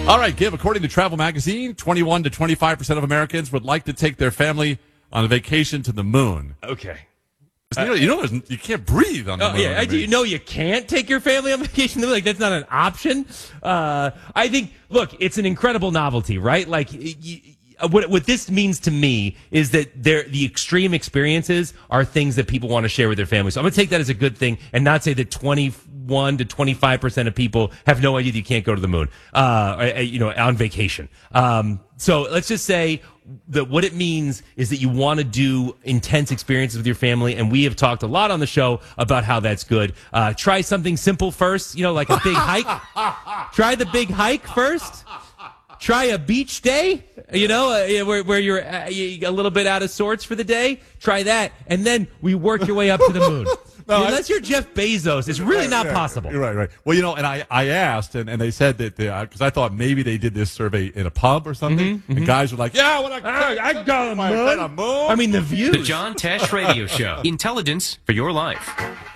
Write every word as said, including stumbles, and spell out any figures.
All right, Give. According to Travel Magazine, twenty-one to twenty-five percent of Americans would like to take their family on a vacation to the moon. Okay. You know, you, know there's- you can't breathe on the Oh, moon. yeah, I do. You know you can't take your family on vacation. Like, that's not an option. Uh, I think, look, it's an incredible novelty, right? Like, y- y- what, what this means to me is that there, the extreme experiences are things that people want to share with their families. So I'm going to take that as a good thing and not say that twenty-one to twenty-five percent of people have no idea that you can't go to the moon, uh, you know, on vacation. Um, so let's just say that what it means is that you want to do intense experiences with your family, and we have talked a lot on the show about how that's good. Uh, try something simple first, you know, like a big hike. Try the big hike first. Try a beach day, you know, uh, where, where you're uh, a little bit out of sorts for the day. Try that, and then we work your way up to the moon. No, Unless I, you're Jeff Bezos, it's really not yeah, possible. Right, right. Well, you know, and I, I asked, and, and they said that, because I thought maybe they did this survey in a pub or something, Mm-hmm, and mm-hmm. guys were like, yeah, when I, I, I got a moon. moon. I mean, the view. The John Tesh Radio Show. Intelligence for your life.